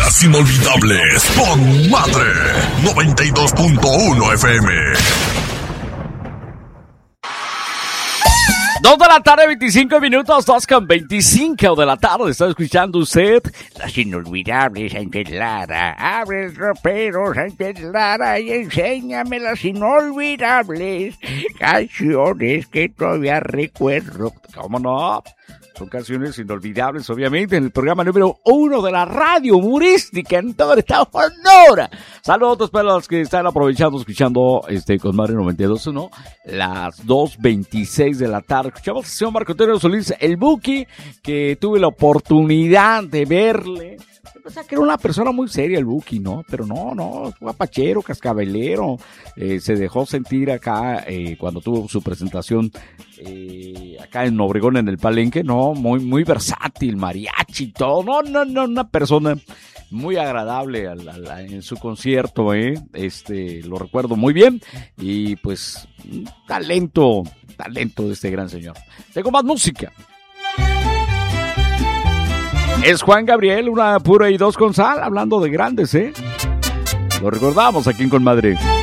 Las inolvidables con Madre 92.1 FM. 2 de la tarde, 25 minutos, 2:25 de la tarde. Está escuchando usted Las Inolvidables, Sánchez Lara. Abre el ropero, Sánchez Lara, y enséñame las inolvidables canciones que todavía recuerdo. ¿Cómo no? Son canciones inolvidables, obviamente, en el programa número 1 de la radio humorística en todo el estado de Sonora. Saludos para los que están aprovechando, escuchando con Madre 92.1, las 2:26 de la tarde. Escuchamos al señor Marco Antonio Solís, el Buki, que tuve la oportunidad de verle. Yo pensaba que era una persona muy seria el Buki, ¿no? Pero no, guapachero, cascabelero. Se dejó sentir acá cuando tuvo su presentación acá en Obregón, en el Palenque, ¿no? Muy versátil, mariachi y todo. No, una persona muy agradable en su concierto, lo recuerdo muy bien. Y pues, talento de este gran señor. Tengo más música. Es Juan Gabriel, una pura y dos con sal, hablando de grandes, Lo recordamos aquí en Con Madre.